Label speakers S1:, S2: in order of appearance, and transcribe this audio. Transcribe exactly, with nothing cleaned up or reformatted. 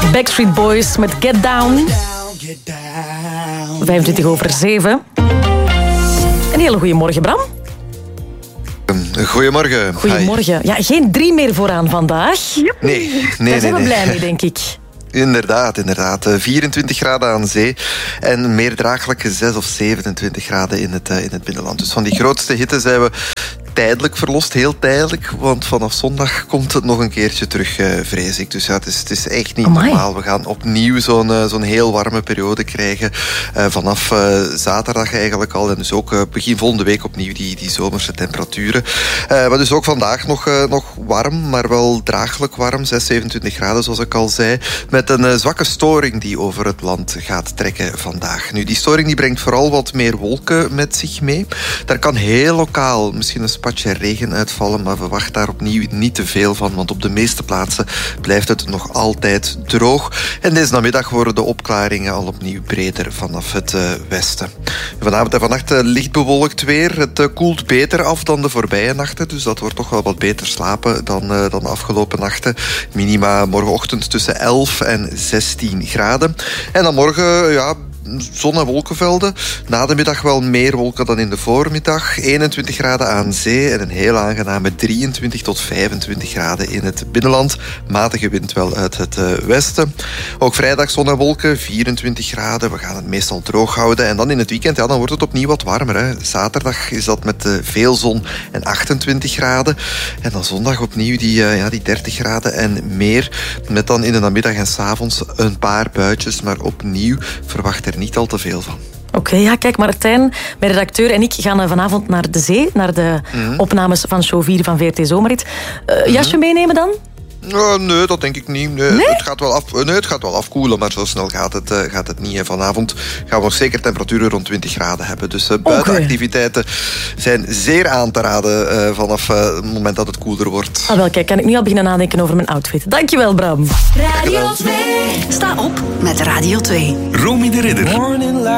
S1: Backstreet Boys met Get Down. vijfentwintig over zeven. Een hele goede morgen, Bram.
S2: Goedemorgen.
S1: Goedemorgen. Ja, geen drie meer vooraan vandaag.
S2: Nee, nee, nee.
S1: Daar zijn we
S2: nee.
S1: blij mee, denk ik.
S2: Inderdaad, inderdaad. vierentwintig graden aan zee en meer draaglijke zes of zevenentwintig graden in het, in het binnenland. Dus van die grootste hitte zijn we tijdelijk verlost, heel tijdelijk. Want vanaf zondag komt het nog een keertje terug, uh, vrees ik. Dus ja, het is, het is echt niet
S1: Amai.
S2: normaal. We gaan opnieuw zo'n, uh, zo'n heel warme periode krijgen. Uh, vanaf uh, zaterdag eigenlijk al. En dus ook uh, begin volgende week opnieuw die, die zomerse temperaturen. Uh, maar dus ook vandaag nog, uh, nog warm, maar wel draaglijk warm. zes, zevenentwintig graden, zoals ik al zei. Met een uh, zwakke storing die over het land gaat trekken vandaag. Nu, die storing die brengt vooral wat meer wolken met zich mee. Daar kan heel lokaal misschien een spatje regen uitvallen, maar verwacht daar opnieuw niet te veel van, want op de meeste plaatsen blijft het nog altijd droog. En deze namiddag worden de opklaringen al opnieuw breder vanaf het uh, westen. Vanavond en vannacht uh, licht bewolkt weer. Het uh, koelt beter af dan de voorbije nachten, dus dat wordt toch wel wat beter slapen dan, uh, dan de afgelopen nachten. Minima morgenochtend tussen elf en zestien graden. En dan morgen, ja, zon- en wolkenvelden. Na de middag wel meer wolken dan in de voormiddag. eenentwintig graden aan zee en een heel aangename drieëntwintig tot vijfentwintig graden in het binnenland. Matige wind wel uit het uh, westen. Ook vrijdag zon en wolken, vierentwintig graden. We gaan het meestal droog houden. En dan in het weekend, ja, dan wordt het opnieuw wat warmer. Hè. Zaterdag is dat met uh, veel zon en achtentwintig graden. En dan zondag opnieuw die, uh, ja, die dertig graden en meer. Met dan in de namiddag en 's avonds een paar buitjes. Maar opnieuw verwacht er niet al te veel van.
S1: Oké, okay, ja, kijk, Martijn, mijn redacteur en ik gaan vanavond naar de zee, naar de mm-hmm. opnames van show vier van V R T Zomerrit. Uh, mm-hmm. Jasje meenemen dan?
S2: Uh, nee, dat denk ik niet. Nee,
S1: nee?
S2: Het, gaat wel af, nee, het gaat wel afkoelen, maar zo snel gaat het, uh, gaat het niet. En vanavond gaan we nog zeker temperaturen rond twintig graden hebben. Dus uh, buitenactiviteiten okay. zijn zeer aan te raden uh, vanaf uh, het moment dat het koeler wordt.
S1: Ah, wel, kijk, kan ik nu al beginnen nadenken over mijn outfit. Dankjewel, Bram.
S3: Radio twee. Sta op met Radio twee.
S4: Romy de Ridder.